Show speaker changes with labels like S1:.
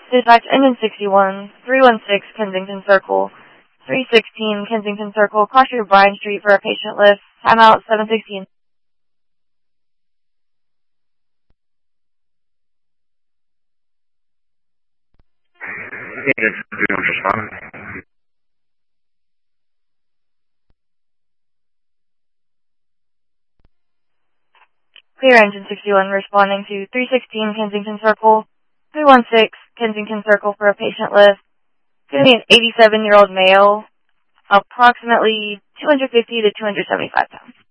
S1: Dispatch engine 61, 316 Kensington Circle, 316 Kensington Circle, cross your Bryan Street for a patient lift. Timeout 716. Clear engine 61 responding to 316 Kensington Circle, 316 Kensington Circle for a patient lift. Going to be an 87-year-old male, approximately 250 to 275 pounds.